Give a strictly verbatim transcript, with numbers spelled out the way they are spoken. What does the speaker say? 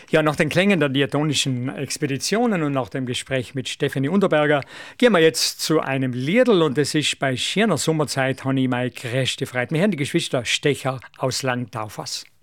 Ja, nach den Klängen der diatonischen Expeditionen und nach dem Gespräch mit Stefanie Unterberger gehen wir jetzt zu einem Liedl und das ist bei schöner Sommerzeit, habe ich meine größte Freude. Wir hören die Geschwister Stecher aus Langtaufers.